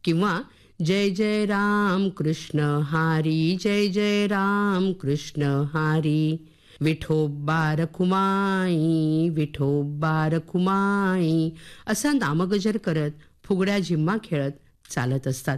किंवा जय जय राम कृष्ण हरी, जय जय राम कृष्ण हरी, विठोबा रखुमाई, विठोबा रखुमाई असा नामगजर करत फुगड्या झिम्मा खेळत चालत असतात.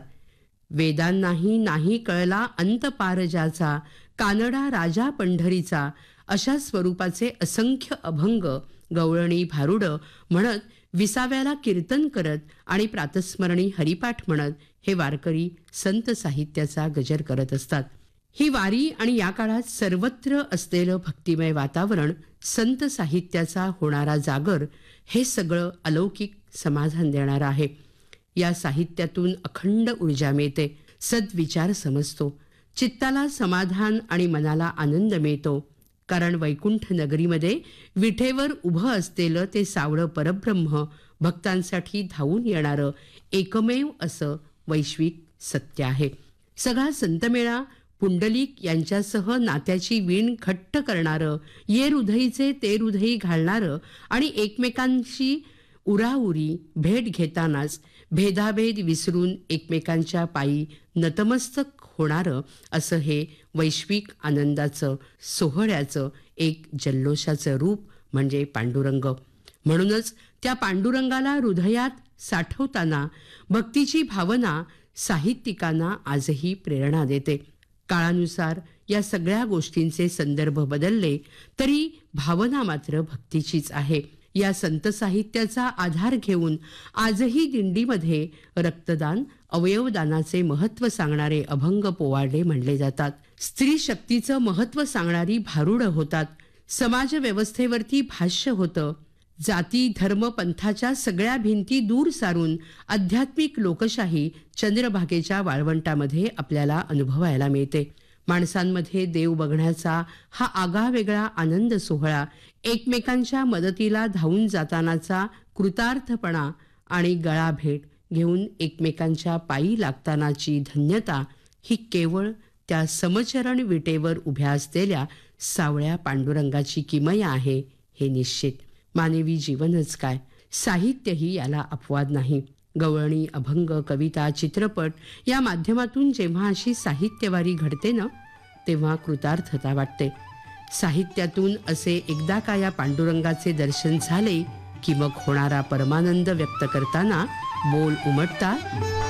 वेदांनाही नाही कळला अंत पार ज्याचा, कानडा राजा पंढरीचा अशा स्वरूपाचे असंख्य अभंग, गवळणी, भारुड म्हणत विसाव्याला कीर्तन करत आणि प्रातस्मरणी हरिपाठ म्हणत हे वारकरी संत साहित्याचा गजर करत असतात. ही वारी आणि या काळात सर्वत्र असलेलं भक्तिमय वातावरण, संत साहित्याचा होणारा जागर हे सगळं अलौकिक समाधान देणारं आहे. या साहित्यातून अखंड ऊर्जा मिळते, सद्विचार समजतो, चित्ताला समाधान आणि मनाला आनंद मिळतो. कारण वैकुंठ नगरीमध्ये विठेवर उभं असलेलं ते सावळं परब्रह्म भक्तांसाठी धावून येणारं एकमेव असं वैश्विक सत्य आहे. सगळा संतमेळा पुंडलिक यांच्यासह नात्याची वीण घट्ट करणारं, ये हृदयीचे ते हृदयी घालणारं आणि एकमेकांशी उराउरी भेट घेतानाच भेदाभेद विसरून एकमेकांच्या पायी नतमस्तक होणारं असं हे वैश्विक आनंदाचं सोहळ्याचं एक जल्लोषाचं रूप म्हणजे पांडुरंग. म्हणूनच त्या पांडुरंगाला हृदयात साठवताना भक्तीची भावना साहित्यिकांना आजही प्रेरणा देते. काळानुसार या सगळ्या गोष्टींचे संदर्भ बदलले तरी भावना मात्र भक्तीचीच आहे. या संत साहित्याचा आधार घेऊन आजही दिंडीमध्ये रक्तदान, अवयवदानाचे महत्त्व सांगणारे अभंग पोवाडे म्हणले जातात. स्त्री शक्तीचं महत्त्व सांगणारी भारुडं होतात. समाज व्यवस्थेवरती भाष्य होतं. जाती धर्म पंथाच्या सगळ्या भिंती दूर सारून आध्यात्मिक लोकशाही चंद्रभागेच्या वाळवंटामध्ये आपल्याला अनुभवायला मिळते. माणसांमध्ये देव बघण्याचा हा आगळावेगळा आनंद सोहळा, एकमेकांच्या मदतीला धावून जातानाचा कृतार्थपणा आणि गळाभेट घेऊन एकमेकांच्या पायी लागतानाची धन्यता ही केवळ त्या समचरण विटेवर उभ्या असलेल्या सावळ्या पांडुरंगाची किमया आहे हे निश्चित. मानवी जीवनच काय, साहित्यही याला अपवाद नाही. गवळणी, अभंग, कविता, चित्रपट या माध्यमातून जेव्हा अशी साहित्यवारी घडते ना, तेव्हा कृतार्थता वाटते. साहित्यातून असे एकदा का या पांडुरंगाचे दर्शन झाले की मग होणारा परमानंद व्यक्त करताना बोल उमटतात.